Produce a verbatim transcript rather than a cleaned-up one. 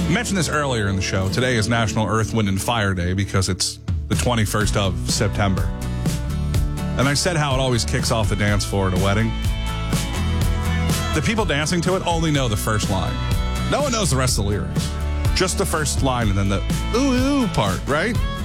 I mentioned this earlier in the show. Today is National Earth, Wind, and Fire Day because it's the twenty-first of September. And I said how it always kicks off the dance floor at a wedding. The people dancing to it only know the first line. No one knows the rest of the lyrics. Just the first line and then the ooh, ooh part, right?